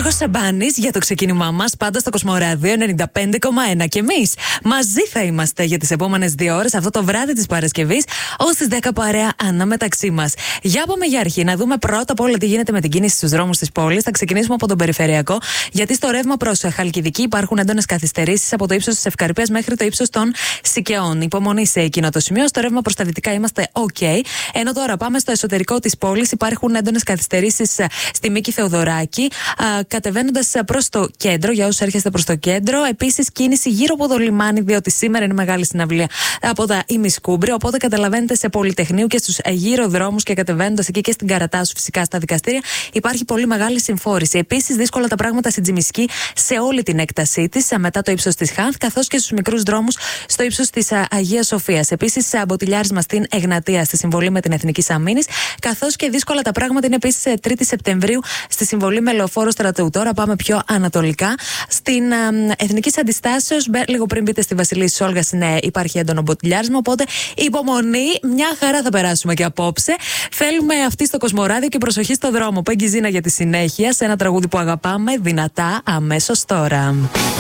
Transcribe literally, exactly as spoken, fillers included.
Γιώργος Σαμπάνης για το ξεκίνημά μας, πάντα στο Κοσμοράδιο ενενήντα πέντε κόμμα ένα. Και εμείς μαζί θα είμαστε για τις επόμενες δύο ώρες αυτό το βράδυ της Παρασκευής, ως τις δέκα παρέα αναμεταξύ μας. Για πάμε για αρχή να δούμε πρώτα απ' όλα τι γίνεται με την κίνηση στους δρόμους της πόλης. Θα ξεκινήσουμε από τον περιφερειακό, γιατί στο ρεύμα προς Χαλκιδική υπάρχουν έντονες καθυστερήσεις από το ύψος της Ευκαρπίας μέχρι το ύψος των Σικαιών. Υπομονή σε εκείνο το σημείο. Στο ρεύμα προς τα δυτικά είμαστε OK. Ενώ τώρα πάμε στο εσωτερικό της πόλης, υπάρχουν έντονες καθυστερήσεις στη Μίκη Θεοδωράκη, κατεβαίνοντας προς το κέντρο, για όσους έρχεστε προς το κέντρο. Επίσης, κίνηση γύρω από το λιμάνι, διότι σήμερα είναι μεγάλη συναυλία από τα ημισκούμπρια. Οπότε καταλαβαίνετε σε Πολυτεχνείου και στους γύρω δρόμους και κατεβαίνοντας εκεί και στην Καρατάσου, φυσικά στα δικαστήρια, υπάρχει πολύ μεγάλη συμφόρηση. Επίσης, δύσκολα τα πράγματα στην Τζιμισκή σε όλη την έκτασή της, μετά το ύψος της Χάνθ, καθώς και στους μικρούς δρόμους στο ύψος της Αγίας Σοφίας. Επίσης, μποτιλιάρισμα στην Εγνατία στη συμβολή με την Εθνική Αμήνης, καθώς και δύσκολα τα πράγματα είναι επίσης τρίτη Σεπτεμβρίου στη συμβολή με Λεωφόρο Στρατεού. Τώρα πάμε πιο ανατολικά. Στην α, Εθνική Αντιστάσεως, λίγο πριν μπείτε στη Βασιλής Όλγας, ναι, υπάρχει έντονο μποτιλιάρισμα. Οπότε υπομονή, μια χαρά θα περάσουμε και απόψε. Θέλουμε αυτή στο Κοσμοράδιο και προσοχή στο δρόμο. Πέγγι Ζήνα για τη συνέχεια σε ένα τραγούδι που αγαπάμε δυνατά αμέσως τώρα.